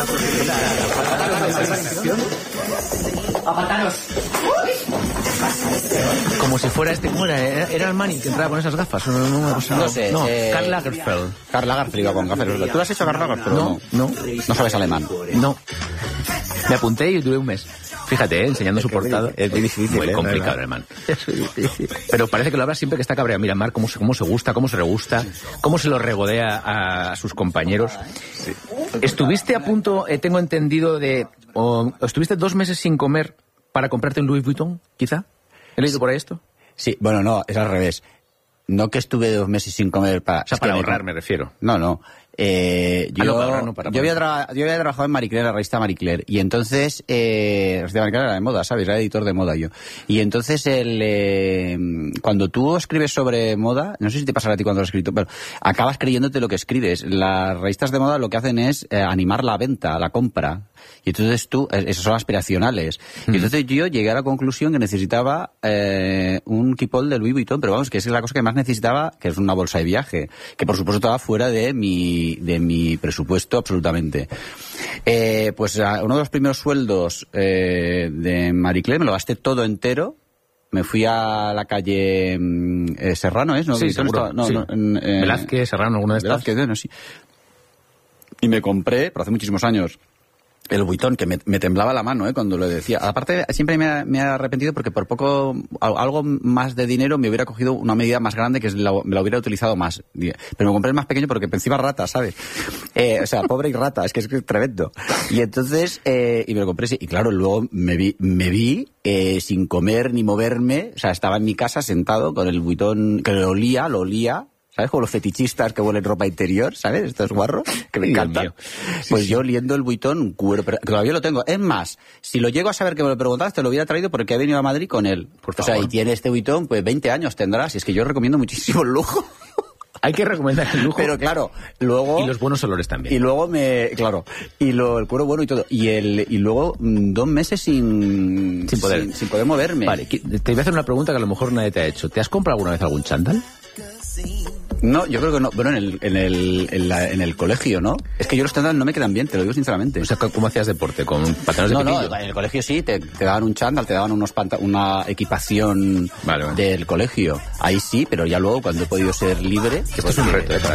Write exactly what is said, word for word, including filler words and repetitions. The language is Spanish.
Como si fuera este, ¿cómo era? ¿Era el Manning que entraba con esas gafas? No, no, no, no sé. No, eh, Karl Lagerfeld. Karl Lagerfeld iba con gafas. ¿Tú lo has hecho, Karl Lagerfeld? No, no. No sabes alemán. No. Me apunté y duré un mes. Fíjate, ¿eh? Enseñando su portada. Es muy difícil, muy ¿eh? complicado, hermano. Es muy difícil. Pero parece que lo habla siempre que está cabreado. Mira, Marc, cómo se, cómo se gusta, cómo se regusta, cómo se lo regodea a, a sus compañeros. Sí. Estuviste a punto, eh, tengo entendido, de... O, ¿estuviste dos meses sin comer para comprarte un Louis Vuitton, quizá? ¿He leído por ahí esto? Sí, bueno, no, es al revés. No que estuve dos meses sin comer para... O sea, para ahorrar, me refiero. No, no. Eh, yo, ah, no, para ahorrar, no, para yo, había tra- yo había trabajado en Marie Claire, la revista Marie Claire, y entonces... Eh, la revista Marie Claire era de moda, ¿sabes? Era editor de moda yo. Y entonces, el, eh, cuando tú escribes sobre moda, no sé si te pasará a ti cuando lo has escrito, pero acabas creyéndote lo que escribes. Las revistas de moda lo que hacen es eh, animar la venta, la compra. Y entonces tú, esos son aspiracionales. Mm. Y entonces yo llegué a la conclusión que necesitaba eh, un kipol de Louis Vuitton, pero vamos, que es la cosa que más necesitaba, que es una bolsa de viaje, que por supuesto estaba fuera de mi, de mi presupuesto absolutamente. Eh, pues uno de los primeros sueldos eh, de Marie Claire me lo gasté todo entero. Me fui a la calle eh, Serrano, ¿es? ¿No? Sí, seguro. Estaba? No, sí. no, en, eh, Velázquez, Serrano, alguna de estas. Velázquez, bueno, sí. Y me compré, pero hace muchísimos años, el Vuitton, que me, me temblaba la mano, ¿eh? Cuando lo decía. Aparte, siempre me ha, me ha arrepentido porque por poco, algo más de dinero me hubiera cogido una medida más grande que la, me la hubiera utilizado más. Pero me compré el más pequeño porque encima rata, ¿sabes? Eh, o sea, pobre y rata, es que es, que es tremendo. Y entonces, eh, y me lo compré, sí. Y claro, luego me vi, me vi eh, sin comer ni moverme. O sea, estaba en mi casa sentado con el Vuitton, que lo olía, lo olía. ¿Sabes? Como los fetichistas que huelen ropa interior, ¿sabes? Estos guarros que me encantan. Sí, pues sí. Yo oliendo el Vuitton, un cuero, pero todavía lo tengo. Es más, si lo llego a saber que me lo preguntabas, te lo hubiera traído porque he venido a Madrid con él. Por favor. O sea, y tiene este Vuitton, pues veinte años tendrás. Y es que yo recomiendo muchísimo el lujo. Hay que recomendar el lujo. Pero claro, luego... Y los buenos olores también. Y luego me... Claro. Y lo, el cuero bueno y todo. Y el y luego mmm, dos meses sin... Sin poder. Sin, sin poder moverme. Vale, te voy a hacer una pregunta que a lo mejor nadie te ha hecho. ¿Te has comprado alguna vez algún chándal? No, yo creo que no. Bueno, en el, en el, en la, en el colegio, ¿no? Es que yo los chándal no me quedan bien, te lo digo sinceramente. O sea, ¿cómo hacías deporte? ¿Con pantalones no, de pitillo? No, en el colegio sí, te, te daban un chándal, te daban unos panta- una equipación vale, vale. del colegio. Ahí sí, pero ya luego cuando he podido ser libre... Esto pues, es un reto, ¿eh?